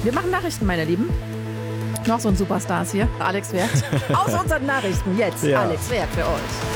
Wir machen Nachrichten, meine Lieben. Noch so ein Superstars hier. Alex Werk. Aus unseren Nachrichten jetzt. Ja. Alex Werk für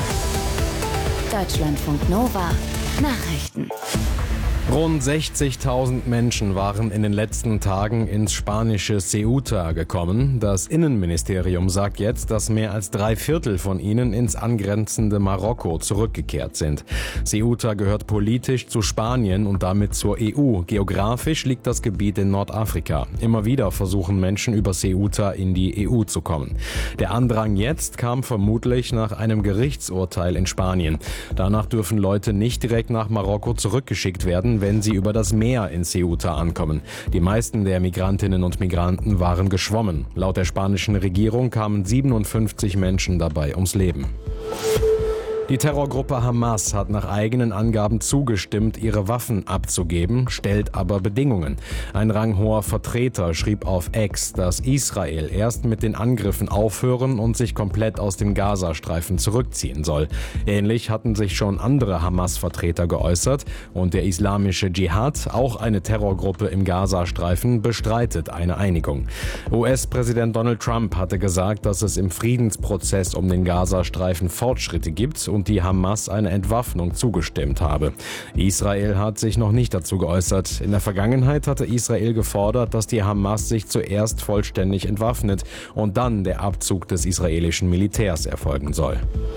euch. Deutschlandfunk Nova. Nachrichten. Rund 60.000 Menschen waren in den letzten Tagen ins spanische Ceuta gekommen. Das Innenministerium sagt jetzt, dass mehr als 3/4 von ihnen ins angrenzende Marokko zurückgekehrt sind. Ceuta gehört politisch zu Spanien und damit zur EU. Geografisch liegt das Gebiet in Nordafrika. Immer wieder versuchen Menschen über Ceuta in die EU zu kommen. Der Andrang jetzt kam vermutlich nach einem Gerichtsurteil in Spanien. Danach dürfen Leute nicht direkt nach Marokko zurückgeschickt werden, wenn sie über das Meer in Ceuta ankommen. Die meisten der Migrantinnen und Migranten waren geschwommen. Laut der spanischen Regierung kamen 57 Menschen dabei ums Leben. Die Terrorgruppe Hamas hat nach eigenen Angaben zugestimmt, ihre Waffen abzugeben, stellt aber Bedingungen. Ein ranghoher Vertreter schrieb auf X, dass Israel erst mit den Angriffen aufhören und sich komplett aus dem Gazastreifen zurückziehen soll. Ähnlich hatten sich schon andere Hamas-Vertreter geäußert und der islamische Dschihad, auch eine Terrorgruppe im Gazastreifen, bestreitet eine Einigung. US-Präsident Donald Trump hatte gesagt, dass es im Friedensprozess um den Gazastreifen Fortschritte gibt und die Hamas eine Entwaffnung zugestimmt habe. Israel hat sich noch nicht dazu geäußert. In der Vergangenheit hatte Israel gefordert, dass die Hamas sich zuerst vollständig entwaffnet und dann der Abzug des israelischen Militärs erfolgen soll.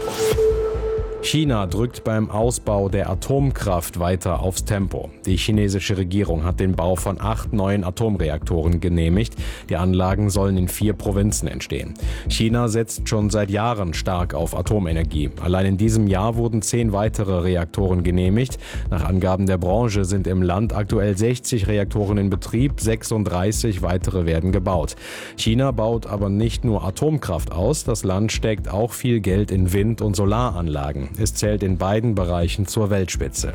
China drückt beim Ausbau der Atomkraft weiter aufs Tempo. Die chinesische Regierung hat den Bau von 8 neuen Atomreaktoren genehmigt. Die Anlagen sollen in 4 Provinzen entstehen. China setzt schon seit Jahren stark auf Atomenergie. Allein in diesem Jahr wurden 10 weitere Reaktoren genehmigt. Nach Angaben der Branche sind im Land aktuell 60 Reaktoren in Betrieb, 36 weitere werden gebaut. China baut aber nicht nur Atomkraft aus, das Land steckt auch viel Geld in Wind- und Solaranlagen. Es zählt in beiden Bereichen zur Weltspitze.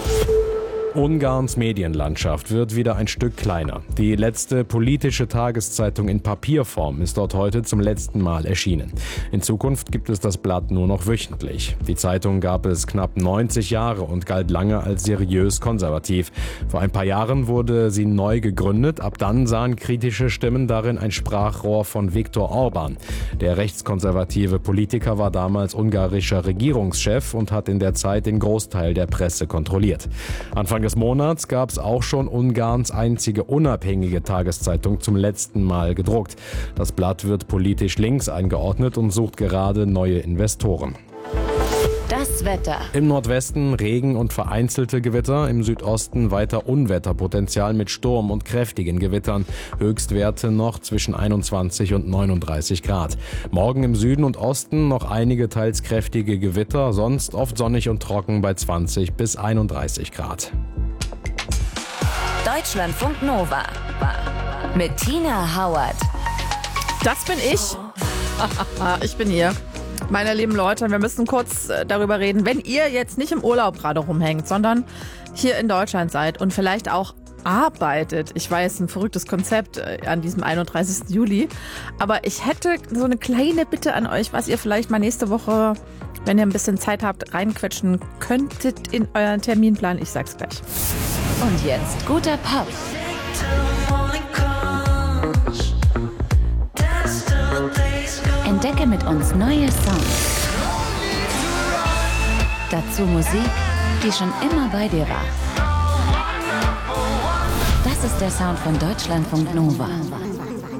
Ungarns Medienlandschaft wird wieder ein Stück kleiner. Die letzte politische Tageszeitung in Papierform ist dort heute zum letzten Mal erschienen. In Zukunft gibt es das Blatt nur noch wöchentlich. Die Zeitung gab es knapp 90 Jahre und galt lange als seriös konservativ. Vor ein paar Jahren wurde sie neu gegründet. Ab dann sahen kritische Stimmen darin ein Sprachrohr von Viktor Orbán. Der rechtskonservative Politiker war damals ungarischer Regierungschef und hat in der Zeit den Großteil der Presse kontrolliert. Anfang des Monats gab es auch schon Ungarns einzige unabhängige Tageszeitung zum letzten Mal gedruckt. Das Blatt wird politisch links eingeordnet und sucht gerade neue Investoren. Das Wetter. Im Nordwesten Regen und vereinzelte Gewitter, im Südosten weiter Unwetterpotenzial mit Sturm und kräftigen Gewittern. Höchstwerte noch zwischen 21 und 39 Grad. Morgen im Süden und Osten noch einige teils kräftige Gewitter, sonst oft sonnig und trocken bei 20 bis 31 Grad. Deutschlandfunk Nova. Mit Tina Hauert. Das bin ich. Ich bin hier. Meine lieben Leute, wir müssen kurz darüber reden, wenn ihr jetzt nicht im Urlaub gerade rumhängt, sondern hier in Deutschland seid und vielleicht auch arbeitet. Ich weiß, ein verrücktes Konzept an diesem 31. Juli. Aber ich hätte so eine kleine Bitte an euch, was ihr vielleicht mal nächste Woche, wenn ihr ein bisschen Zeit habt, reinquetschen könntet in euren Terminplan. Ich sag's gleich. Und jetzt guter Pop. Entdecke mit uns neue Songs. Dazu Musik, die schon immer bei dir war. Das ist der Sound von Deutschlandfunk Nova.